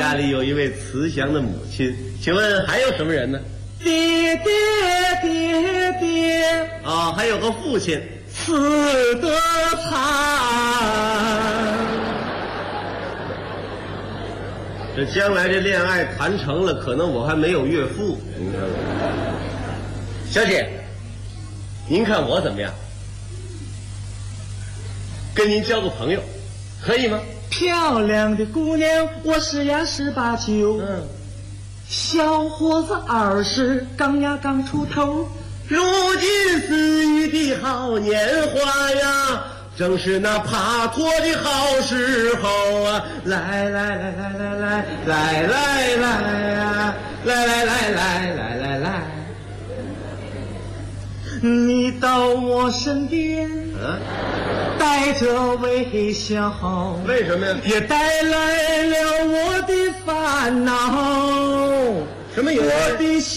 家里有一位慈祥的母亲，请问还有什么人呢？ 爹爹爹爹啊，还有个父亲， 死得惨。 这将来这恋爱谈成了，可能我还没有岳父。您看看，小姐，您看我怎么样？跟您交个朋友，可以吗？ 漂亮的姑娘，我是呀18、19，小伙子20，刚呀刚出头。 如今似玉的好年华呀，正是那爬坡的好时候啊！来来来来来来来来来呀，来来来来来来来， 你到我身边，带着微笑， 为什么呀？ 也带来了我的烦恼。 什么有？ 我的心